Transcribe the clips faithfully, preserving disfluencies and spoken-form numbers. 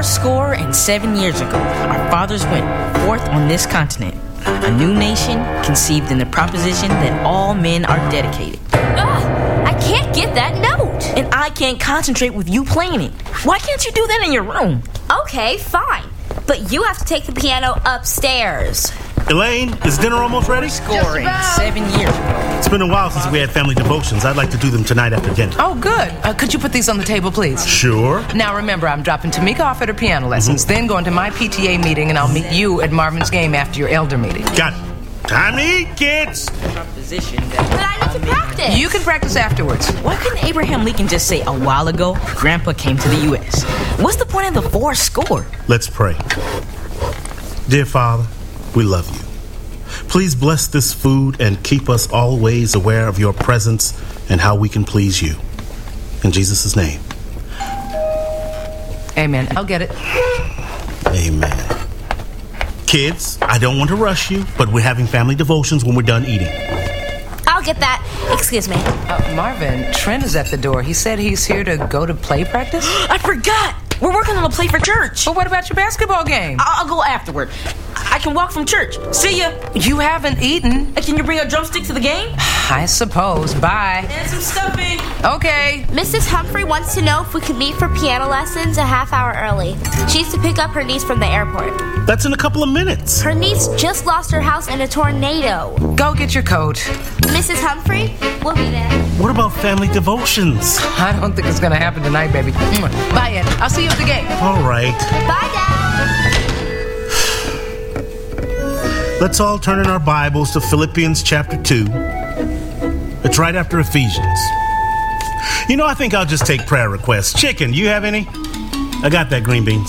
Four score and seven years ago, our fathers went forth on this continent, a new nation conceived in the proposition that all men are dedicated. Ugh, I can't get that note. And I can't concentrate with you playing it. Why can't you do that in your room? Okay, fine. But you have to take the piano upstairs. Elaine, is dinner almost ready? Scoring seven years ago. It's been a while since we had family devotions. I'd like to do them tonight after dinner. Oh, good. Uh, could you put these on the table, please? Sure. Now, remember, I'm dropping Tamika off at her piano lessons, mm-hmm. then going to my P T A meeting, and I'll meet you at Marvin's game after your elder meeting. Got it. Time to eat, kids. But I need to practice. You can practice afterwards. Why couldn't Abraham Lincoln just say a while ago, Grandpa came to the U S? What's the point of the four score? Let's pray. Dear Father, we love you. Please bless this food and keep us always aware of your presence and how we can please you. In Jesus' name. Amen. I'll get it. Amen. Kids, I don't want to rush you, but we're having family devotions when we're done eating. I'll get that. Excuse me. Uh, Marvin, Trent is at the door. He said he's here to go to play practice. I forgot. We're working on a play for church. But what about your basketball game? I'll, I'll go afterward. I can walk from church. See ya. You haven't eaten. Can you bring a drumstick to the game? I suppose. Bye. And some stuffing. Okay. Missus Humphrey wants to know if we could meet for piano lessons a half hour early. She needs to pick up her niece from the airport. That's in a couple of minutes. Her niece just lost her house in a tornado. Go get your coat. Missus Humphrey, we'll be there. What about family devotions? I don't think it's going to happen tonight, baby. Bye, Ed. I'll see you at the game. All right. Bye, Dad. Let's all turn in our Bibles to Philippians chapter two. It's right after Ephesians. You know, I think I'll just take prayer requests. Chicken, you have any? I got that, green beans.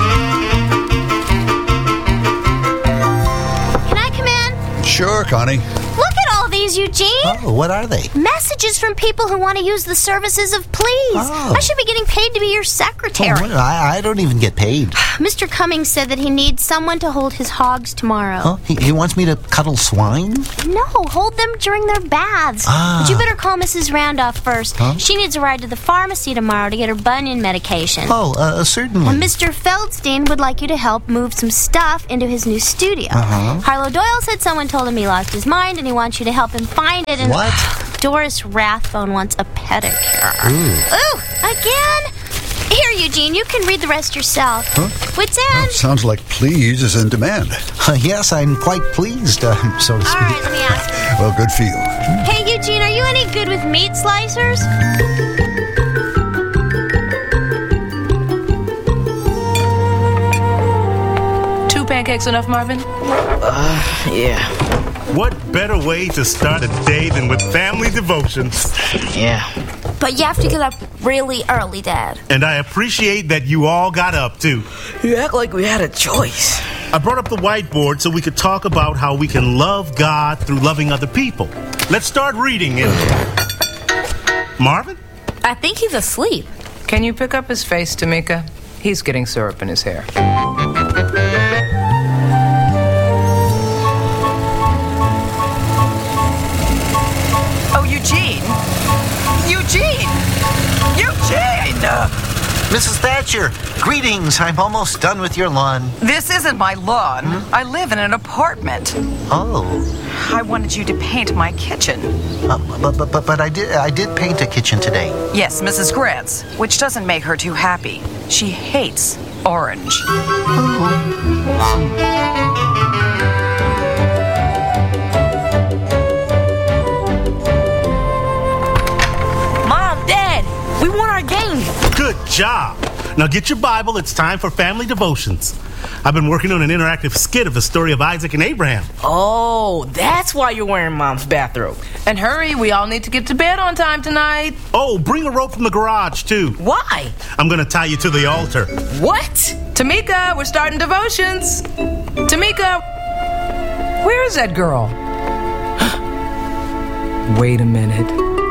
Can I come in? Sure, Connie. Look at all these, Eugene. Oh, what are they? Messages from people who want to use the services of Please. Oh. I should be getting paid to be your secretary. Oh, well, I, I don't even get paid. Mister Cummings said that he needs someone to hold his hogs tomorrow. Huh? He, he wants me to cuddle swine? No, hold them during their baths. Ah. But you better call Missus Randolph first. Huh? She needs a ride to the pharmacy tomorrow to get her bunion medication. Oh, uh, certainly. And Mister Feldstein would like you to help move some stuff into his new studio. Uh-huh. Harlow Doyle said someone told him he lost his mind and he wants you to help him find it. And What? Doris Rathbone wants a pedicure. Ooh. Ooh, again? Here, Eugene, you can read the rest yourself. Huh? Wits End? Sounds like Please is in demand. Uh, yes, I'm quite pleased, uh, so to All speak. right, let me ask. Well, good for you. Hey, Eugene, are you any good with meat slicers? Two pancakes enough, Marvin? Uh, yeah. What better way to start a day than with family devotions? Yeah. But you have to get up really early, Dad. And I appreciate that you all got up, too. You act like we had a choice. I brought up the whiteboard so we could talk about how we can love God through loving other people. Let's start reading it. Marvin? I think he's asleep. Can you pick up his face, Tamika? He's getting syrup in his hair. Oh, Eugene! Eugene! Eugene! Missus Thatcher, greetings. I'm almost done with your lawn. This isn't my lawn. Hmm? I live in an apartment. Oh. I wanted you to paint my kitchen. Uh, but, but, but, but I did I did paint a kitchen today. Yes, Missus Grant's, which doesn't make her too happy. She hates orange. Mom, Dad, we won our game. Good job. Now get your Bible. It's time for family devotions. I've been working on an interactive skit of the story of Isaac and Abraham. Oh, that's why you're wearing Mom's bathrobe. And hurry, we all need to get to bed on time tonight. Oh, bring a rope from the garage, too. Why? I'm going to tie you to the altar. What? Tamika, we're starting devotions. Tamika, where is that girl? Wait a minute.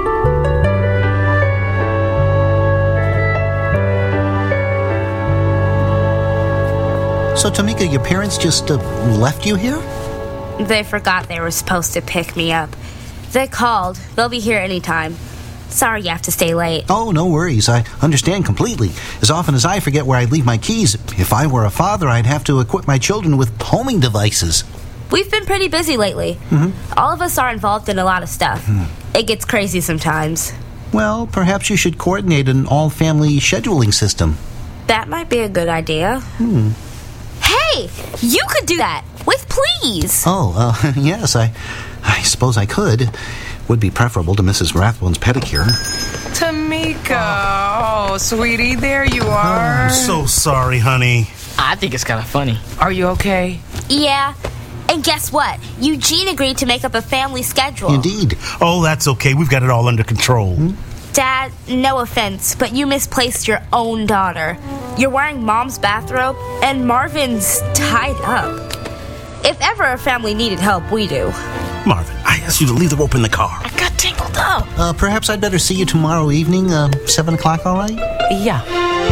So, Tamika, your parents just uh, left you here? They forgot they were supposed to pick me up. They called. They'll be here anytime. Sorry you have to stay late. Oh, no worries. I understand completely. As often as I forget where I leave my keys, if I were a father, I'd have to equip my children with homing devices. We've been pretty busy lately. Mm-hmm. All of us are involved in a lot of stuff. Mm. It gets crazy sometimes. Well, perhaps you should coordinate an all-family scheduling system. That might be a good idea. Hmm. Hey, you could do that with Please. Oh, uh, yes, I, I suppose I could. Would be preferable to Missus Rathbone's pedicure. Tamika, oh, sweetie, there you are. I'm so sorry, honey. I think it's kind of funny. Are you okay? Yeah. And guess what? Eugene agreed to make up a family schedule. Indeed. Oh, that's okay. We've got it all under control. Hmm? Dad, no offense, but you misplaced your own daughter. You're wearing Mom's bathrobe, and Marvin's tied up. If ever a family needed help, we do. Marvin, I asked you to leave the rope in the car. I got tangled up. Uh, perhaps I'd better see you tomorrow evening, uh, seven o'clock, all right? Yeah.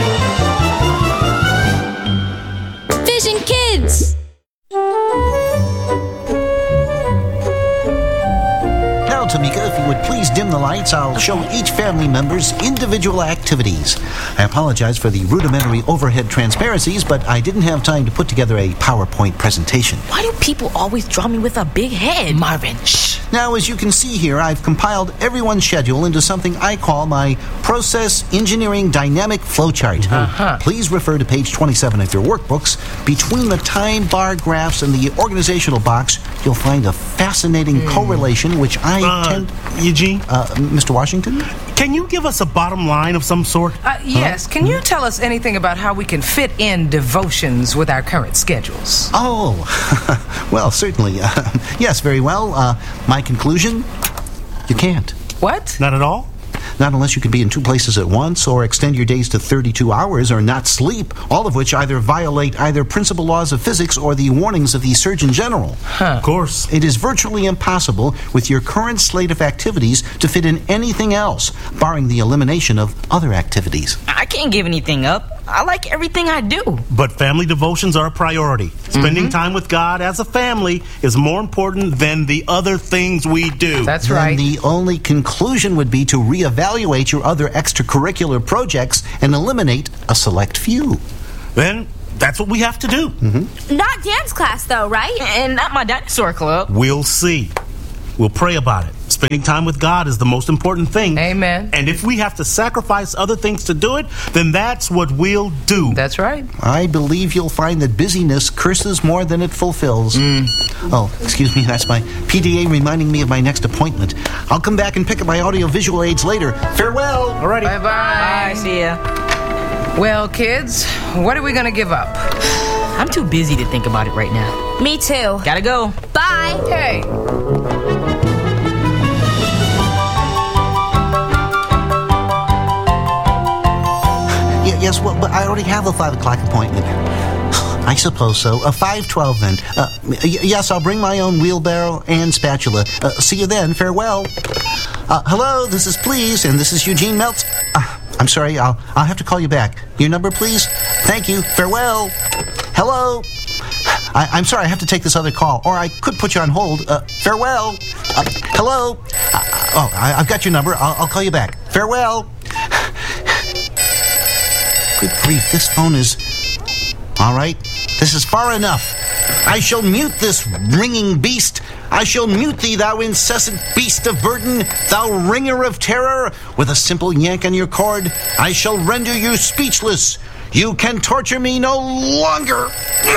Vision Kids! Now, Tamika, if you would please dim the lights, I'll show each family member's individual activities. I apologize for the rudimentary overhead transparencies, but I didn't have time to put together a PowerPoint presentation. Why do people always draw me with a big head? Marvin, shh. Now, as you can see here, I've compiled everyone's schedule into something I call my Process Engineering Dynamic Flowchart. Uh-huh. Please refer to page twenty-seven of your workbooks. Between the time bar graphs and the organizational box, you'll find a fascinating mm. correlation, which I uh, tend... Eugene? Uh, Mister Washington? Can you give us a bottom line of some sort? Uh, yes. Huh? Can you tell us anything about how we can fit in devotions with our current schedules? Oh, well, certainly. Uh, yes, very well. Uh, my conclusion? You can't. What? Not at all? Not unless you can be in two places at once, or extend your days to thirty-two hours, or not sleep, all of which either violate either principal laws of physics or the warnings of the Surgeon General. Huh. Of course. It is virtually impossible with your current slate of activities to fit in anything else, barring the elimination of other activities. I can't give anything up. I like everything I do. But family devotions are a priority. Spending Mm-hmm. time with God as a family is more important than the other things we do. That's Then right. the only conclusion would be to reevaluate your other extracurricular projects and eliminate a select few. Then that's what we have to do. Mm-hmm. Not dance class, though, right? And not my dinosaur club. We'll see. We'll pray about it. Spending time with God is the most important thing. Amen. And if we have to sacrifice other things to do it, then that's what we'll do. That's right. I believe you'll find that busyness curses more than it fulfills. Mm. Oh, excuse me, that's my P D A reminding me of my next appointment. I'll come back and pick up my audio-visual aids later. Farewell! Alrighty. Bye-bye. Bye, see ya. Well, kids, what are we going to give up? I'm too busy to think about it right now. Me too. Gotta go. Bye. Hey. Y- yes, well, but I already have a five o'clock appointment. I suppose so. A five twelve then. Uh, y- yes, I'll bring my own wheelbarrow and spatula. Uh, see you then. Farewell. Uh, hello, this is Please, and this is Eugene Meltz. Uh, I'm sorry, I'll I'll have to call you back. Your number, please? Thank you. Farewell. Hello. I, I'm sorry, I have to take this other call, or I could put you on hold. Uh, farewell. Uh, hello. Uh, oh, I, I've got your number. I'll, I'll call you back. Farewell. Good grief, this phone is... All right, this is far enough. I shall mute this ringing beast. I shall mute thee, thou incessant beast of burden, thou ringer of terror. With a simple yank on your cord, I shall render you speechless. You can torture me no longer.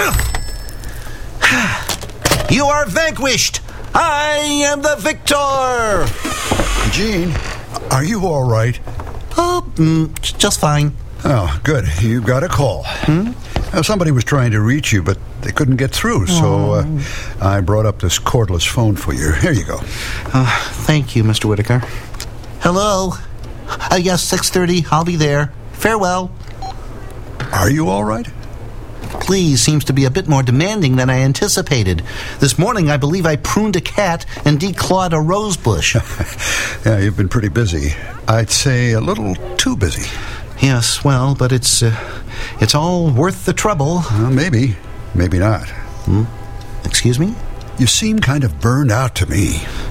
You are vanquished. I am the victor. Gene, are you all right? Oh, mm, j- just fine. Oh, good. You got a call. Hmm? Uh, somebody was trying to reach you, but they couldn't get through, so uh, I brought up this cordless phone for you. Here you go. Uh, thank you, Mister Whitaker. Hello. Uh, yes, six thirty. I'll be there. Farewell. Are you all right? Please seems to be a bit more demanding than I anticipated. This morning, I believe I pruned a cat and declawed a rose bush. Yeah, you've been pretty busy. I'd say a little too busy. Yes, well, but it's uh, it's all worth the trouble. Well, maybe. Maybe not. Hmm? Excuse me? You seem kind of burned out to me.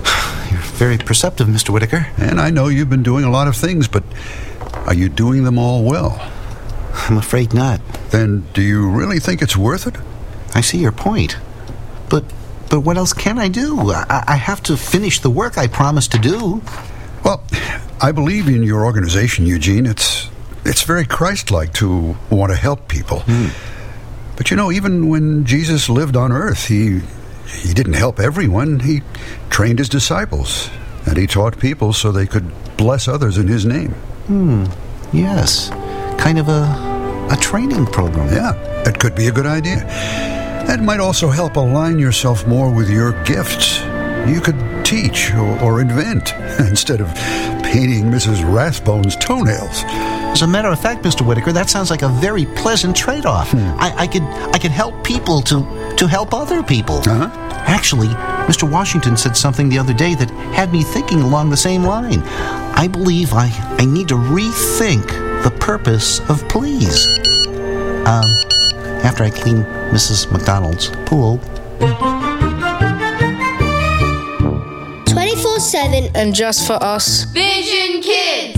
you're very perceptive, Mister Whitaker. And I know you've been doing a lot of things, but are you doing them all well? I'm afraid not. Then do you really think it's worth it? I see your point. But but what else can I do? I, I have to finish the work I promised to do. Well, I believe in your organization, Eugene. It's it's very Christ-like to want to help people. Hmm. But you know, even when Jesus lived on earth, he he didn't help everyone. He trained his disciples, and he taught people so they could bless others in his name. Hmm. Yes. Kind of a a training program. Yeah, it could be a good idea. That might also help align yourself more with your gifts. You could teach or, or invent instead of painting Missus Rathbone's toenails. As a matter of fact, Mister Whitaker, that sounds like a very pleasant trade-off. Hmm. I, I could I could help people to, to help other people. Uh-huh. Actually, Mister Washington said something the other day that had me thinking along the same line. I believe I, I need to rethink the purpose of please. Um, after I clean Missus McDonald's pool. twenty-four seven And just for us. Vision Kids!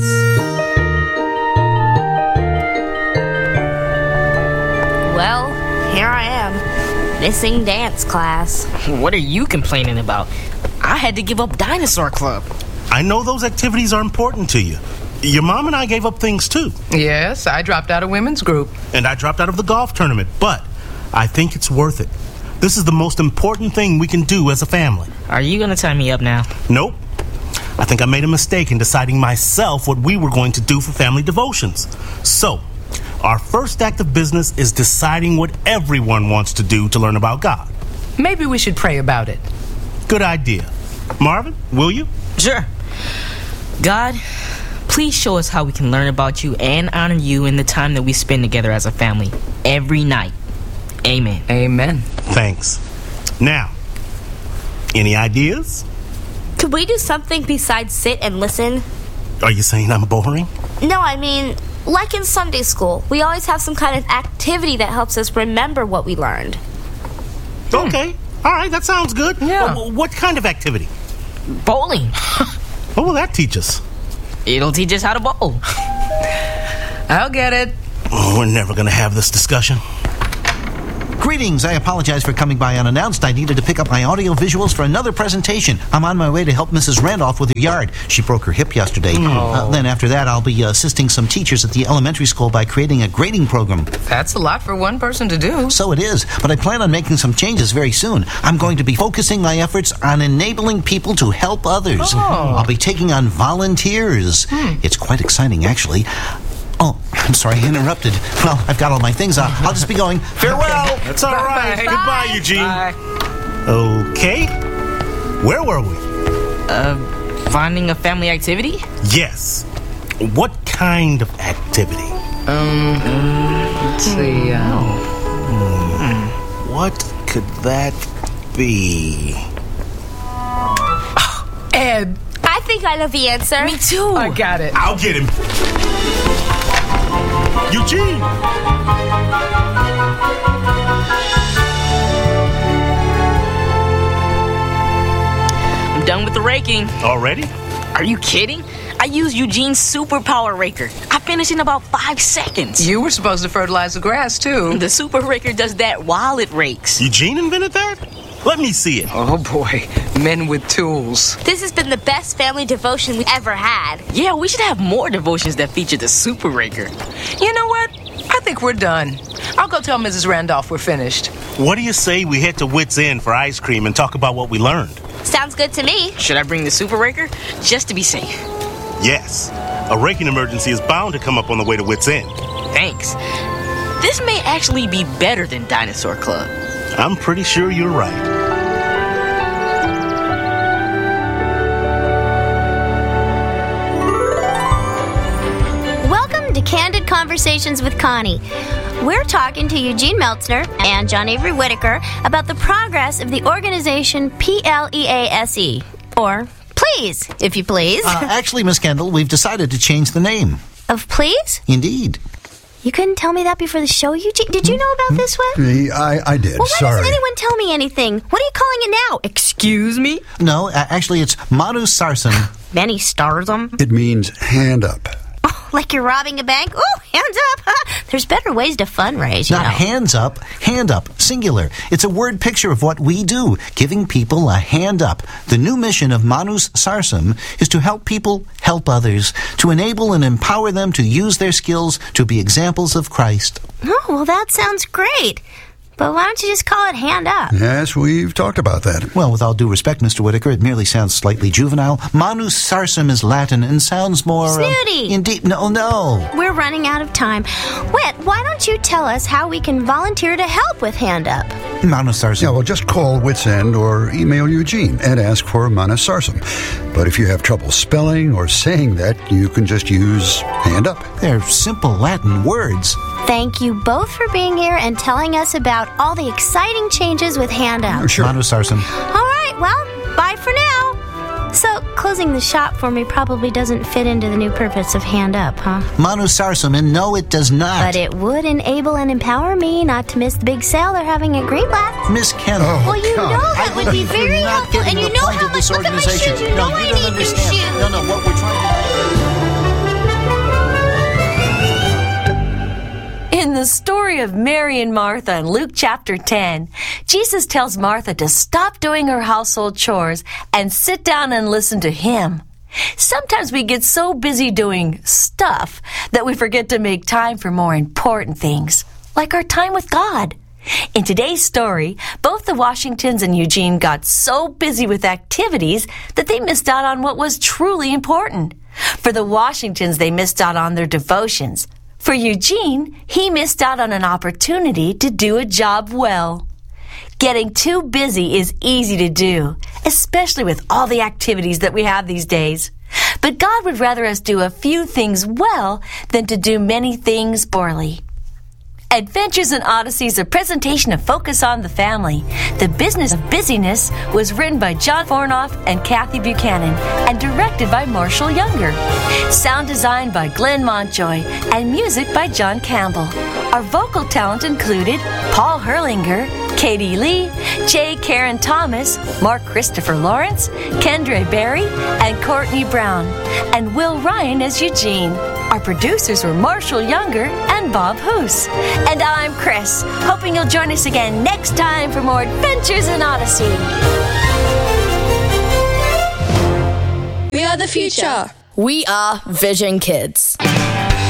Well, here I am, missing dance class. What are you complaining about? I had to give up Dinosaur Club. I know those activities are important to you. Your mom and I gave up things too. Yes, I dropped out of women's group. And I dropped out of the golf tournament, but I think it's worth it. This is the most important thing we can do as a family. Are you gonna tie me up now? Nope. I think I made a mistake in deciding myself what we were going to do for family devotions. So, our first act of business is deciding what everyone wants to do to learn about God. Maybe we should pray about it. Good idea. Marvin, will you? Sure. God, please show us how we can learn about you and honor you in the time that we spend together as a family every night. Amen. Amen. Thanks. Now, any ideas? Could we do something besides sit and listen? Are you saying I'm boring? No, I mean, like in Sunday school, we always have some kind of activity that helps us remember what we learned. Okay. All right, that sounds good. Yeah. Uh, what kind of activity? Bowling. What will that teach us? It'll teach us how to bowl. I'll get it. Oh, we're never going to have this discussion. Greetings. I apologize for coming by unannounced. I needed to pick up my audio visuals for another presentation. I'm on my way to help Missus Randolph with her yard. She broke her hip yesterday. Uh, then after that, I'll be uh, assisting some teachers at the elementary school by creating a grading program. That's a lot for one person to do. So it is, but I plan on making some changes very soon. I'm going to be focusing my efforts on enabling people to help others. Oh. I'll be taking on volunteers. Hmm. It's quite exciting, actually. Oh, I'm sorry, I interrupted. Well, I've got all my things on. I'll just be going. Farewell! That's all right. Bye. Goodbye, Eugene. Bye. Okay. Where were we? Uh, finding a family activity? Yes. What kind of activity? Um, let's see. Uh, What could that be? Ed, I think I know the answer. Me too. I got it. I'll get him. Eugene! I'm done with the raking. Already? Are you kidding? I used Eugene's superpower raker. I finished in about five seconds. You were supposed to fertilize the grass, too. The super raker does that while it rakes. Eugene invented that? Let me see it. Oh, boy. Men with tools. This has been the best family devotion we ever had. Yeah, we should have more devotions that feature the super raker. You know what? I think we're done. I'll go tell Missus Randolph we're finished. What do you say we head to Wits End for ice cream and talk about what we learned? Sounds good to me. Should I bring the super raker? Just to be safe. Yes. A raking emergency is bound to come up on the way to Wits End. Thanks. This may actually be better than Dinosaur Club. I'm pretty sure you're right. Welcome to Candid Conversations with Connie. We're talking to Eugene Meltzner and John Avery Whitaker about the progress of the organization P L E A S E, or Please, if you please. Uh, actually, Miss Kendall, we've decided to change the name. Of Please? Indeed. You couldn't tell me that before the show, Eugene? Did you know about this one? The- I, I did. Well, why Sorry. doesn't anyone tell me anything? What are you calling it now? Excuse me? No, uh, actually, it's Manu Sarsam. Many stars them. It means hand up. Oh, like you're robbing a bank? Oh, hands up. There's better ways to fundraise, you Not know. hands up, hand up, singular. It's a word picture of what we do, giving people a hand up. The new mission of Manus Sarsam is to help people help others, to enable and empower them to use their skills to be examples of Christ. Oh, well, that sounds great. But why don't you just call it hand up? Yes, we've talked about that. Well, with all due respect, Mister Whitaker, it merely sounds slightly juvenile. Manus Sarsam is Latin and sounds more... uh, Snooty. indeed, no, no. We're running out of time. Whit, why don't you tell us how we can volunteer to help with Hand Up? Manus Sarsam. Yeah, well, just call Wits End or email Eugene and ask for Manus Sarsam. But if you have trouble spelling or saying that, you can just use hand up. They're simple Latin words. Thank you both for being here and telling us about all the exciting changes with Hand Up. Sure. Manus Sarsam. All right, well, bye for now. So, closing the shop for me probably doesn't fit into the new purpose of Hand Up, huh? Manus Sarsam, and no, it does not. But it would enable and empower me not to miss the big sale they're having at Greenblatt. Miss Kennel. Oh, Well, you God. know that I would be believe very you're not helpful, getting and you the know point how of much. this Look at my organization. shoes. You no, know you I don't need new understand. shoes. No, no, what we're trying to do. In the story of Mary and Martha in Luke chapter ten, Jesus tells Martha to stop doing her household chores and sit down and listen to him. Sometimes we get so busy doing stuff that we forget to make time for more important things, like our time with God. In today's story, both the Washingtons and Eugene got so busy with activities that they missed out on what was truly important. For the Washingtons, they missed out on their devotions. For Eugene, he missed out on an opportunity to do a job well. Getting too busy is easy to do, especially with all the activities that we have these days. But God would rather us do a few things well than to do many things poorly. Adventures in Odyssey is a presentation of Focus on the Family. The Business of Busyness was written by John Fornoff and Kathy Buchanan and directed by Marshall Younger. Sound design by Glenn Montjoy and music by John Campbell. Our vocal talent included Paul Herlinger, Katie Lee, J. Karen Thomas, Mark Christopher Lawrence, Kendra Berry, and Courtney Brown, and Will Ryan as Eugene. Our producers were Marshall Younger and Bob Hoos. And I'm Chris, hoping you'll join us again next time for more Adventures in Odyssey. We are the future. We are Vision Kids.